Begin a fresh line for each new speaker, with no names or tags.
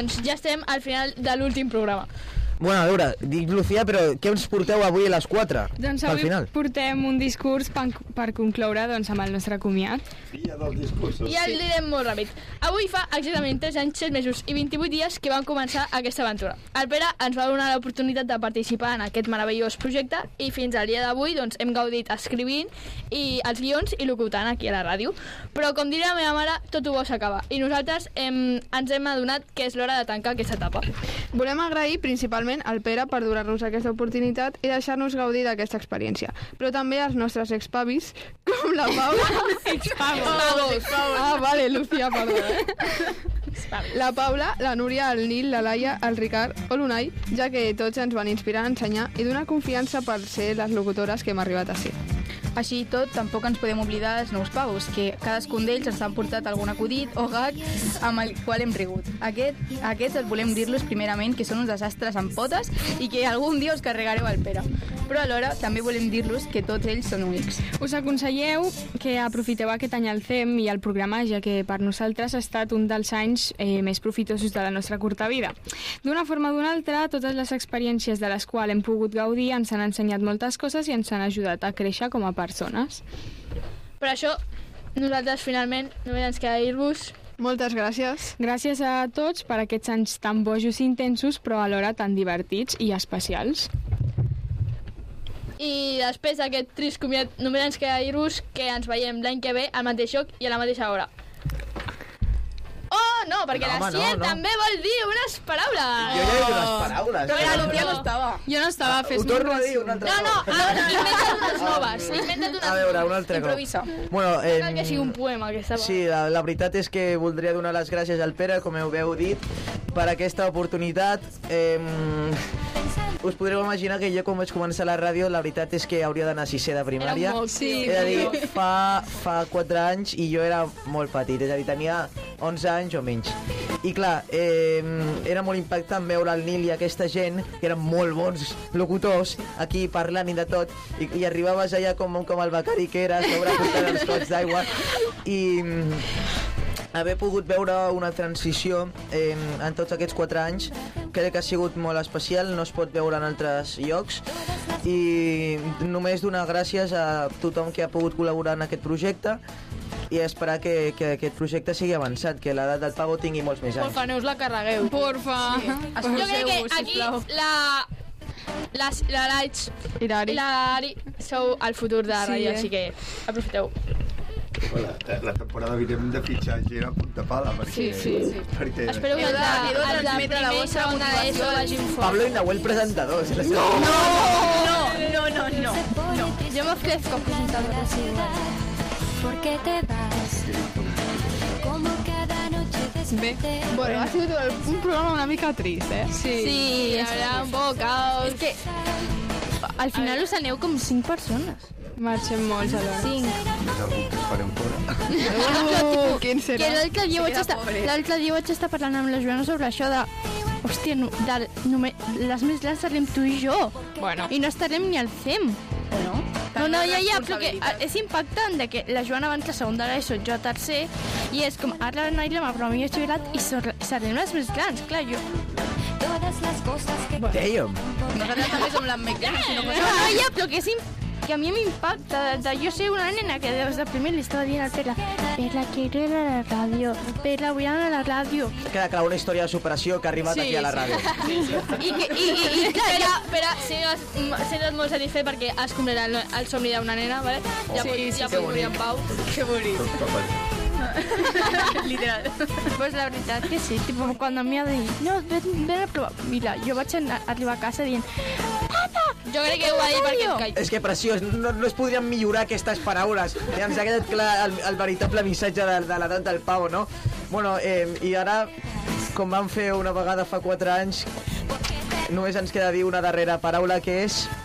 doncs ja estem al final de l'últim programa.
Bueno, a veure, dic Lucía, però què ens porteu avui a les 4?
Doncs avui portem un discurs per concloure doncs, amb el nostre comiat.
Filla dels discursos.
I el direm molt ràpid. Avui fa exactament 3 anys, 7 mesos i 28 dies que vam començar aquesta aventura. El Pere ens va donar l'oportunitat de participar en aquest meravellós projecte i fins al dia d'avui doncs, hem gaudit escrivint i els guions i locutant aquí a la ràdio. Però com diria la meva mare, tot ho bo s'acaba. I nosaltres ens hem adonat que és l'hora de tancar aquesta etapa.
Volem agrair principalment al Pere per donar-nos aquesta oportunitat i deixar-nos gaudir d'aquesta experiència. Però també als nostres expavis, com la Paula...
Expavos.
Ah, vale, Lucía, perdó. La Paula, la Núria, el Nil, la Laia, el Ricard o l'Unai, ja que tots ens van inspirar a ensenyar i donar confiança per ser les locutores que hem arribat a ser.
Així i tot, tampoc ens podem oblidar dels nous pavos, que cadascun d'ells ens han portat algun acudit o gag amb el qual hem rigut. Aquests els volem dir-los primerament que són uns desastres amb potes i que algun dia us carregareu al Pere. Però alhora també volem dir-los que tots ells són únics.
Us aconselleu que aprofiteu aquest any el CEM i el programa, ja que per nosaltres ha estat un dels anys més profitosos de la nostra curta vida. D'una forma o d'una altra, totes les experiències de les quals hem pogut gaudir ens han ensenyat moltes coses i ens han ajudat a créixer com a persones.
Per això, nosaltres finalment només ens queda dir-vos
moltes gràcies.
Gràcies a tots per aquests anys tan bojos i intensos, però alhora tan divertits i especials.
I després d'aquest trist comiat, només ens queda dir-vos que ens veiem l'any que ve al mateix lloc i a la mateixa hora. Oh, no, perquè la Cier també vol dir unes paraules.
Jo ja he dit unes paraules.
Però la Lucía no estava.
Jo no estava,
Ho torno a dir una altra
No, inventa't unes noves.
A veure, una altra cosa.
Improvisa.
Bueno,
Cal que sigui un poema, aquesta vegada.
sí, la veritat és que voldria donar les gràcies al Pere, com heu dit, per aquesta oportunitat. Us podreu imaginar que jo quan vaig començar la ràdio la veritat és que hauria d'anar a sisè de primària.
Era molt
He de dir, fa 4 anys i jo era molt petit, és a dir, tenia 11 anys o menys. I clar, era molt impactant veure el Nil i aquesta gent que eren molt bons locutors aquí parlant i de tot, i arribaves allà com el becari que eres, sobreportant els cops d'aigua, i haver pogut veure una transició en tots aquests 4 anys crec que ha sigut molt especial, no es pot veure en altres llocs, i només donar gràcies a tothom que ha pogut col·laborar en aquest projecte i esperar que aquest projecte sigui avançat, que l'edat del pavo tingui molts més anys.
Porfa, no us la carregueu.
Porfa.
Jo crec que aquí la Laig i l'Ari sou el futur de la ràdio, així que aprofiteu.
La temporada vinent de fitxar gent a punta pala, perquè... perquè...
Espero que els de primer segona d'ESO vagin fort.
Pablo i Nahuel presentadors.
No.
Jo m'ofrezco presentadora.
¿Por qué te vas? Como cada noche
Bé, bueno, ha sigut un programa una mica trist,
Sí, haurà un poc caos. És que al final us aneu com 5 persones.
Marxem molts alhora.
5.
És algú que farem fora.
Quin serà?
Que l'altre dia vaig estar parlant amb la Joana sobre això de... Hòstia, les més grans serem tu i jo.
Bueno.
I no estarem ni al CEM. No, ja, però que és impactant de que la Joana va entrar a segon de l'ESO, jo a tercer, i és com, ara anarem a provar millor jubilat i serem les més grans, clar, jo.
todas las cosas que...
Damn.
Nosaltres també som les més grans, si no
No, ja, però que a mi m'impacta de jo ser una nena que des de primer li estava dient al Pere quiero ir a la ràdio, Pere, vull anar a la ràdio.
Queda clar, una història de superació que ha arribat aquí a la ràdio.
I clar, Pere, sigues molt satisfet perquè has complert el somni d'una nena, ¿vale? Ja pots morir en pau.
Que bonic.
Literal. Pues la veritat que sí, tipo, quan m'hi ha de dir, no, ven a provar. Mira, jo vaig arribar a casa dient, papa, jo crec que ho va dir perquè em caig.
És que preciós, no es podrien millorar aquestes paraules. Ens ha quedat clar el veritable missatge de l'edat del pavo, no? Bueno, i ara, com vam fer una vegada fa 4 anys, només ens queda dir una darrera paraula que és...